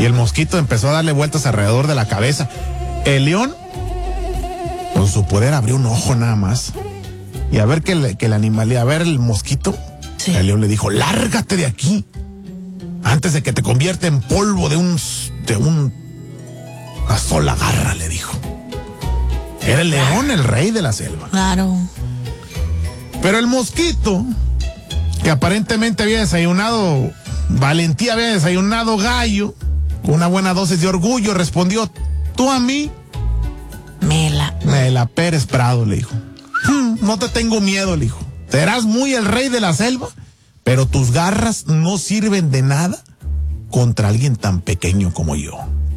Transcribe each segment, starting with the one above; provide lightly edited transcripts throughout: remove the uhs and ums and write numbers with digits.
Y el mosquito empezó a darle vueltas alrededor de la cabeza. El león, con su poder, abrió un ojo nada más. Y a ver que el animal, a ver el mosquito, Sí. el león le dijo, lárgate de aquí, antes de que te convierta en polvo de una sola garra, le dijo. Era el león, el rey de la selva. Claro. Pero el mosquito, que aparentemente había desayunado valentía, había desayunado gallo, con una buena dosis de orgullo, respondió, tú a mí me la Pérez Prado, le dijo. No te tengo miedo, le dijo. Serás muy el rey de la selva, pero tus garras no sirven de nada contra alguien tan pequeño como yo.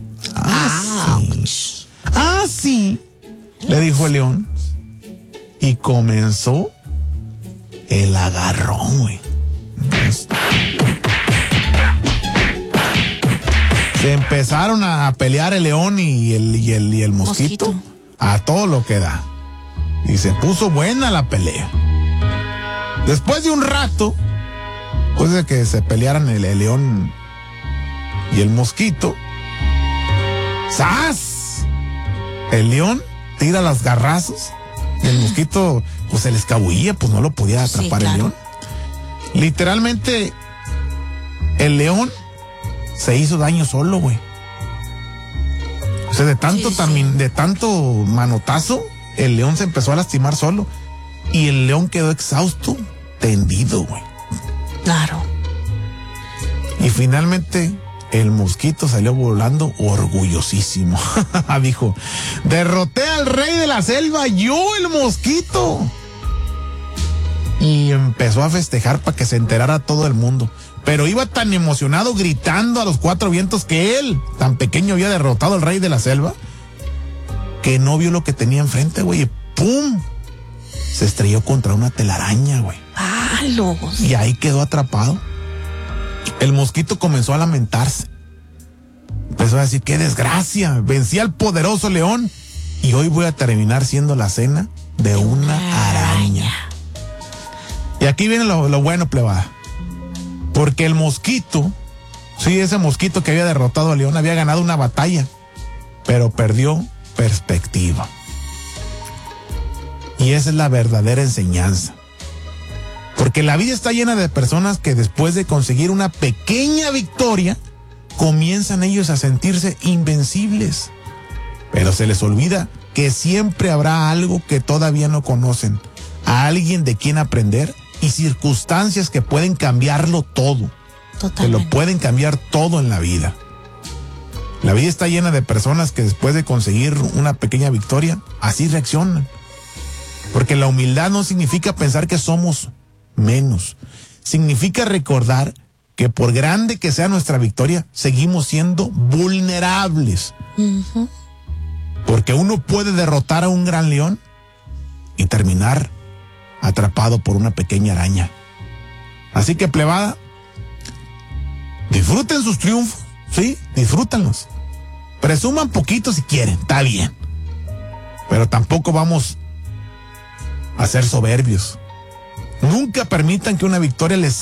Sí, le dijo el león. Y comenzó el agarrón, güey. Se empezaron a pelear el león y el mosquito a todo lo que da. Y se puso buena la pelea. Después de un rato, después de que se pelearan el león y el mosquito, ¡zas! El león tira las garrazos y el mosquito pues se le escabullía, pues no lo podía atrapar, sí, claro. El león. Literalmente, el león se hizo daño solo, güey. O sea, de tanto manotazo, el león se empezó a lastimar solo. Y el león quedó exhausto, tendido, güey. Claro. Y finalmente, el mosquito salió volando orgullosísimo. Dijo, derroté al rey de la selva, yo, el mosquito. Y empezó a festejar para que se enterara todo el mundo. Pero iba tan emocionado, gritando a los cuatro vientos, que él, tan pequeño, había derrotado al rey de la selva, que no vio lo que tenía enfrente, güey. Y ¡pum! Se estrelló contra una telaraña, güey. ¡Palos! Y ahí quedó atrapado. El mosquito comenzó a lamentarse. Empezó a decir, ¡qué desgracia! Vencí al poderoso león y hoy voy a terminar siendo la cena de una araña. Y aquí viene lo bueno, plebada. Porque el mosquito, sí, ese mosquito que había derrotado al león, había ganado una batalla, pero perdió perspectiva. Y esa es la verdadera enseñanza. Porque la vida está llena de personas que después de conseguir una pequeña victoria, comienzan ellos a sentirse invencibles. Pero se les olvida que siempre habrá algo que todavía no conocen, a alguien de quien aprender y circunstancias que pueden cambiarlo todo. Totalmente. Que lo pueden cambiar todo en la vida. La vida está llena de personas que después de conseguir una pequeña victoria, así reaccionan. Porque la humildad no significa pensar que somos menos. Significa recordar que por grande que sea nuestra victoria, seguimos siendo vulnerables. Uh-huh. Porque uno puede derrotar a un gran león y terminar atrapado por una pequeña araña. Así que, plebada, disfruten sus triunfos, sí, disfrútenlos. Presuman poquito si quieren, está bien. Pero tampoco vamos a ser soberbios. Nunca permitan que una victoria les